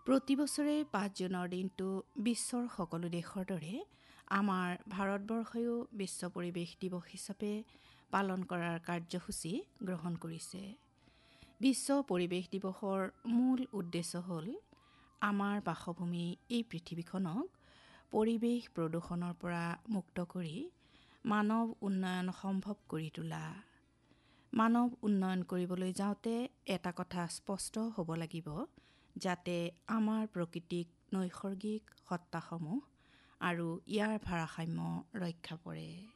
প্ৰতি বছৰে ৫ জুনৰ দিনটো বিশ্বৰ সকলো দেশৰ দৰে আমাৰ ভাৰতবৰ্ষয়ো বিশ্ব পৰিৱেশ দিৱস হিচাপে পালন কৰাৰ কাৰ্যসূচী গ্ৰহণ কৰিছে। বিশ্ব পৰিৱেশ দিৱসৰ মূল উদ্দেশ্য হ'ল আমাৰ বাসভূমি এই পৃথিৱীখনক পৰিৱেশ প্ৰদূষণৰ পৰা মুক্ত কৰি মানৱ উন্নয়ন সম্ভৱ কৰি তোলা। মানৱ উন্নয়ন কৰিবলৈ যাওঁতে এটা কথা স্পষ্ট হ'ব লাগিব, যাতে আমাৰ প্ৰাকৃতিক নৈসৰ্গিক সত্তাসমূহ আৰু ইয়াৰ ভাৰসাম্য ৰক্ষা পৰে।